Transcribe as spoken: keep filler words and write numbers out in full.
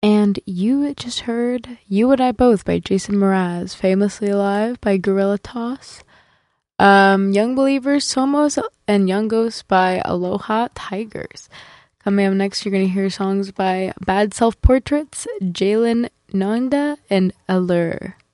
And you just heard You and I Both by Jason Mraz, Famously Alive by Gorilla Toss, um, Young Believers, Somos, and Young Ghosts by Aloha Tigers. Coming up next, you're going to hear songs by Bad Self Portraits, Jalen Nonda, and Allure.